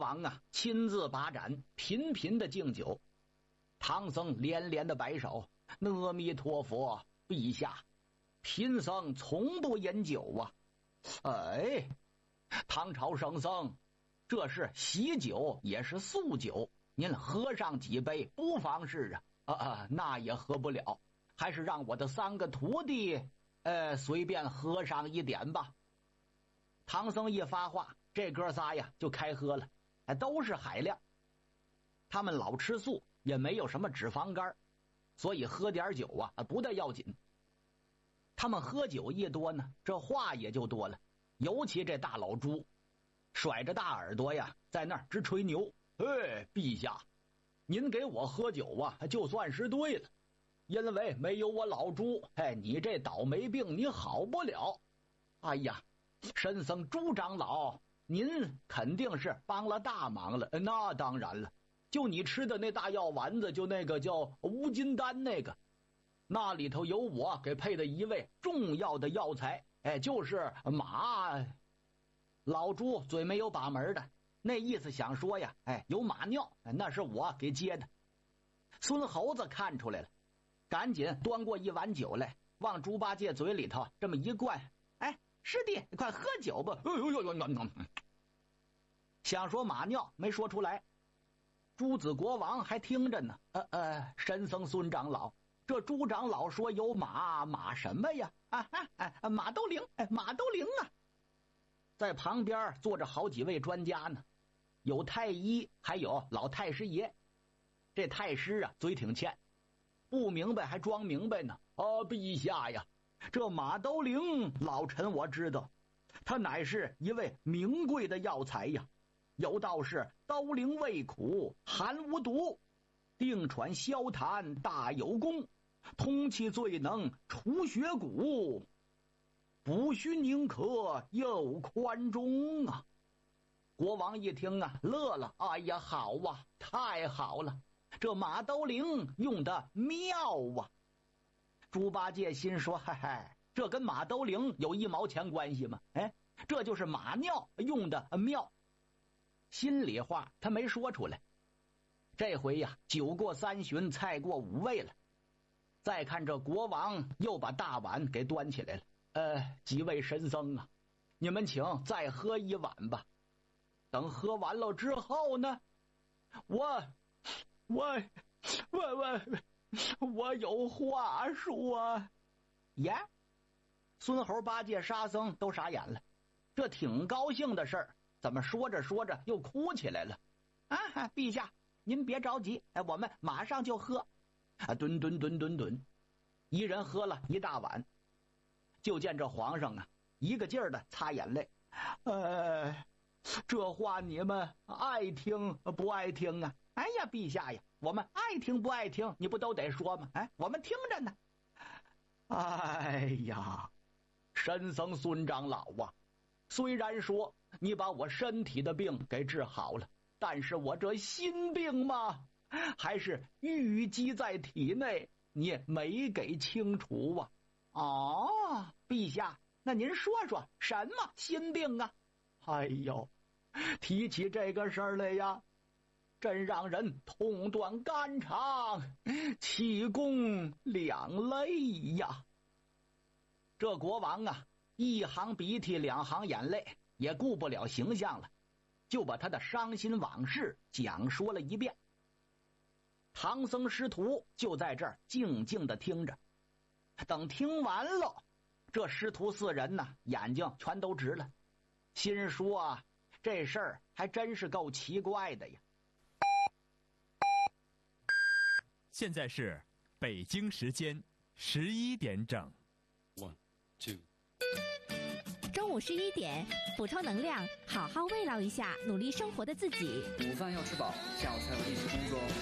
王啊亲自把盏，频频的敬酒。唐僧连连的摆手：“阿弥陀佛，陛下，贫僧从不饮酒啊。”哎，唐朝圣僧，这是喜酒也是素酒，您喝上几杯不妨事啊。那也喝不了，还是让我的3个徒弟随便喝上一点吧。唐僧一发话，这哥仨呀就开喝了，都是海量。他们老吃素，也没有什么脂肪肝，所以喝点酒啊不太要紧。他们喝酒一多呢，这话也就多了。尤其这大老猪甩着大耳朵呀，在那儿直吹牛：“哎，陛下，您给我喝酒啊，就算是对了，因为没有我老猪，你这倒霉病你好不了。哎呀，神僧朱长老，您肯定是帮了大忙了。那当然了，就你吃的那大药丸子，就那个叫乌金丹那里头有我给配的一味重要的药材，就是马。”老猪嘴没有把门的，那意思想说呀，有马尿，那是我给接的。孙猴子看出来了，赶紧端过一碗酒来，往猪八戒嘴里头这么一灌：“师弟，快喝酒吧。”想说马尿没说出来。朱子国王还听着呢。神僧孙长老，这朱长老说有马什么呀？马兜铃，马兜铃啊！在旁边坐着好几位专家呢，有太医，还有老太师爷。这太师啊嘴挺欠，不明白还装明白呢。陛下呀，这马兜铃老臣我知道，它乃是一味名贵的药材呀。有道是刀灵味苦，寒无毒，定喘消痰大有功，通气最能除血骨，不须宁可又宽中啊。国王一听啊乐了：“哎呀，好啊，太好了，这马兜铃用的妙啊。”猪八戒心说：“这跟马兜铃有1毛钱关系吗？这就是马尿用的妙。”心里话他没说出来。这回呀，酒过3巡，菜过5味了。再看这国王又把大碗给端起来了。几位神僧啊，你们请再喝1碗吧。等喝完了之后呢，我有话说。孙猴、八戒、沙僧都傻眼了。这挺高兴的事儿，怎么说着说着又哭起来了？陛下，您别着急，我们马上就喝。吨，一人喝了1大碗。就见这皇上啊，一个劲儿的擦眼泪。这话你们爱听不爱听啊？陛下呀，我们爱听不爱听，你不都得说吗？我们听着呢。神僧孙长老啊，虽然说你把我身体的病给治好了，但是我这心病嘛，还是郁积在体内，你没给清除啊。陛下，那您说说什么心病啊？提起这个事儿来呀，真让人痛断肝肠，气功两泪呀。这国王啊，一行鼻涕2行眼泪，也顾不了形象了，就把他的伤心往事讲说了一遍。唐僧师徒就在这儿静静的听着。等听完了，这师徒4人呢，眼睛全都直了，心说啊，这事儿还真是够奇怪的呀。 现在是北京时间11点整。 1, 2。 中午11点，补充能量，好好慰劳一下努力生活的自己。 午饭要吃饱，下午才有力气工作哦。